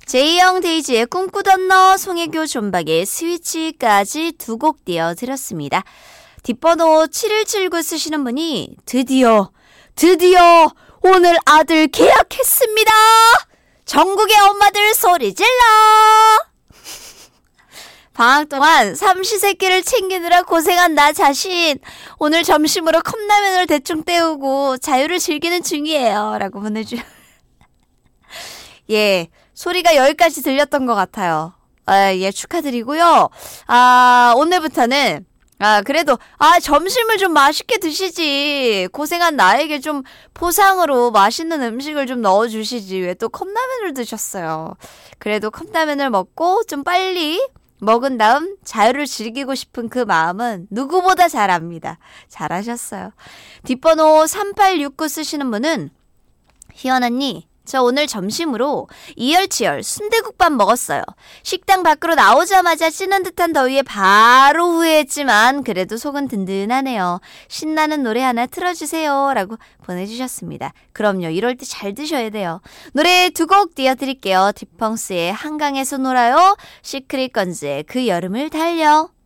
제이영 데이지의 꿈꾸던 너, 송혜교 존박의 스위치까지 두 곡 띄워드렸습니다. 뒷번호 7179 쓰시는 분이 드디어 오늘 아들 계약했습니다. 전국의 엄마들 소리 질러. 방학 동안 삼시세끼를 챙기느라 고생한 나 자신, 오늘 점심으로 컵라면을 대충 때우고 자유를 즐기는 중이에요. 라고 보내주. 예, 소리가 여기까지 들렸던 것 같아요. 예, 축하드리고요. 오늘부터는 그래도 점심을 좀 맛있게 드시지. 고생한 나에게 좀 포상으로 맛있는 음식을 좀 넣어주시지. 왜 또 컵라면을 드셨어요. 그래도 컵라면을 먹고 좀 빨리 먹은 다음 자유를 즐기고 싶은 그 마음은 누구보다 잘 압니다. 잘하셨어요. 뒷번호 3869 쓰시는 분은, 희연 언니, 저 오늘 점심으로 이열치열 순대국밥 먹었어요. 식당 밖으로 나오자마자 찌는 듯한 더위에 바로 후회했지만 그래도 속은 든든하네요. 신나는 노래 하나 틀어주세요. 라고 보내주셨습니다. 그럼요. 이럴 때 잘 드셔야 돼요. 노래 두 곡 띄워드릴게요. 디펑스의 한강에서 놀아요. 시크릿 건즈의 그 여름을 달려.